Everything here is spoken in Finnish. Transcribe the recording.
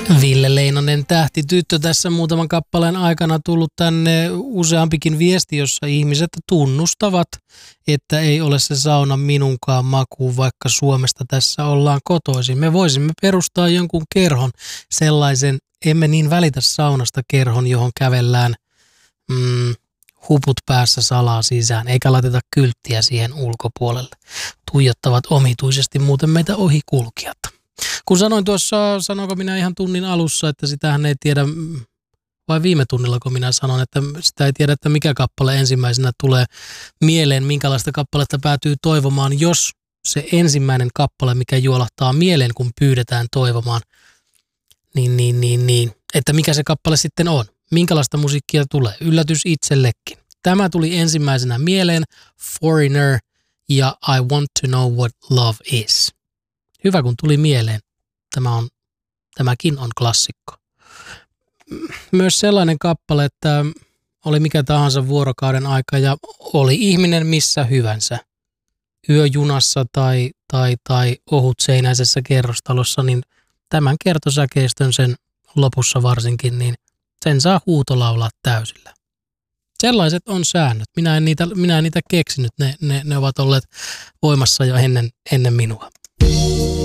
Ville Leinonen, tähtityttö, tässä muutaman kappaleen aikana tullut tänne useampikin viesti, jossa ihmiset tunnustavat, että ei ole se sauna minunkaan makuun, vaikka Suomesta tässä ollaan kotoisin. Me voisimme perustaa jonkun kerhon, sellaisen emme niin välitä saunasta kerhon, johon kävellään huput päässä salaa sisään, eikä laiteta kylttiä siihen ulkopuolelle. Tuijottavat omituisesti muuten meitä ohikulkijat. Kun sanoin tuossa, sanoinko minä ihan tunnin alussa, että sitähän ei tiedä, vai viime tunnilla kun minä sanon, että sitä ei tiedä, että mikä kappale ensimmäisenä tulee mieleen, minkälaista kappaletta päätyy toivomaan, jos se ensimmäinen kappale, mikä juolahtaa mieleen, kun pyydetään toivomaan, niin, että mikä se kappale sitten on, minkälaista musiikkia tulee, yllätys itsellekin. Tämä tuli ensimmäisenä mieleen, Foreigner ja I Want to Know What Love Is. Hyvä, kun tuli mieleen. Tämäkin on klassikko. Myös sellainen kappale, että oli mikä tahansa vuorokauden aika ja oli ihminen missä hyvänsä. Yöjunassa tai ohutseinäisessä kerrostalossa, niin tämän kertosäkeistön sen lopussa varsinkin, niin sen saa huutolaulaa täysillä. Sellaiset on säännöt. Minä en niitä keksinyt. Ne ovat olleet voimassa jo ennen minua.